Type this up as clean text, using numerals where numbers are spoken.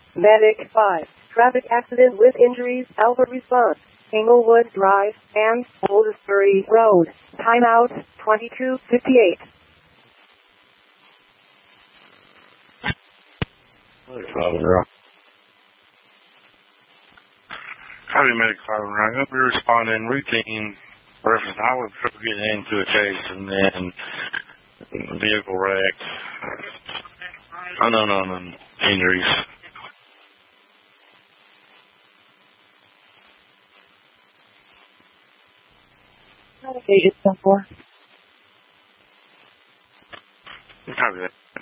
Medic 5. Traffic accident with injuries. Alpha response. Englewood Drive and Oldesbury Road. Timeout 22:58. Howdy, Medic 5 and Ryan. I'll be responding routine reference highway patrol getting into a chase and then vehicle wreck. Unknown injuries. Agent 4. Copy that.